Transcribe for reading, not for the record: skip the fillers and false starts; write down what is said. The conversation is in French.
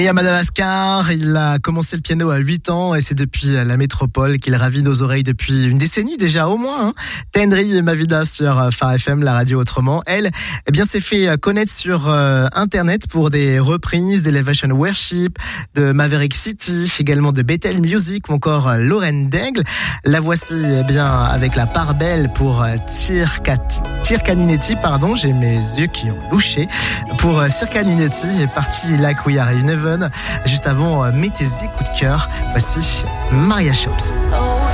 Et à Madagascar, il a commencé le piano à 8 ans et c'est depuis la métropole qu'il ravit nos oreilles depuis une décennie déjà au moins. Tendry et Mavida sur Phare FM, la radio autrement. Elle, s'est fait connaître sur Internet pour des reprises d'Elevation Worship, de Maverick City, également de Bethel Music ou encore Lauren Daigle. La voici avec la part belle pour Tircaninetti, j'ai mes yeux qui ont louché. Pour Tircaninetti est parti Like We Are in Heaven. Juste avant, mets tes coups de cœur. Voici Maria Shops.